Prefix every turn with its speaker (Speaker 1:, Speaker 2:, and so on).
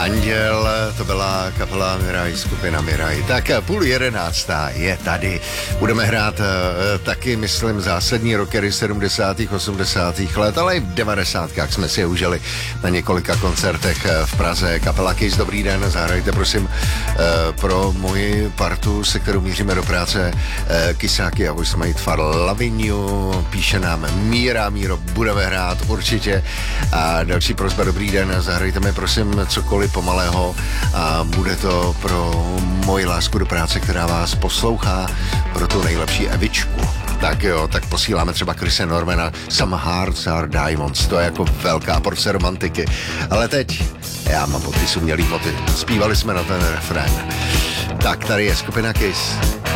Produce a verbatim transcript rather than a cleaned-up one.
Speaker 1: Anděl, to byla kapela Miraj, skupina Miraj. Tak půl jedenáctá je tady. Budeme hrát uh, taky, myslím, zásadní rockery sedmdesátých, osmdesátých let, ale i v devadesátkách jsme si je užili na několika koncertech v Praze. Kapela Kiss, dobrý den, zahrajte prosím uh, pro moji partu, se kterou míříme do práce, uh, Kisáky a jsme jít far Lavinu, píše nám Míra, Míro, budeme hrát určitě. A další prosba, dobrý den, zahrajte mi prosím cokoliv pomalého a bude to pro moji lásku do práce, která vás poslouchá, pro tu nejlepší Evičku. Tak jo, tak posíláme třeba Chrise Normana, Some Hearts Are Diamonds, to je jako velká porce romantiky. Ale teď já mám podpis umělý moty. Zpívali jsme na ten refrén. Tak tady je skupina Kiss.